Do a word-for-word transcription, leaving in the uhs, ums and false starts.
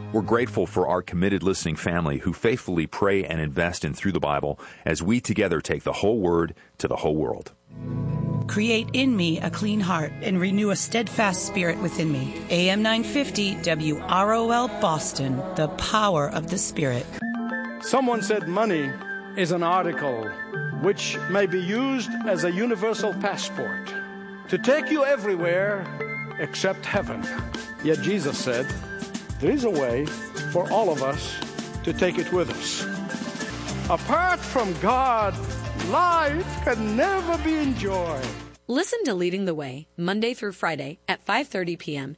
We're grateful for our committed listening family who faithfully pray and invest in Through the Bible as we together take the whole Word to the whole world. Create in me a clean heart and renew a steadfast spirit within me. A M nine fifty W R O L Boston, the power of the Spirit. Someone said money is an article which may be used as a universal passport to take you everywhere except heaven. Yet Jesus said, there is a way for all of us to take it with us. Apart from God, life can never be enjoyed. Listen to Leading the Way, Monday through Friday at five thirty p.m.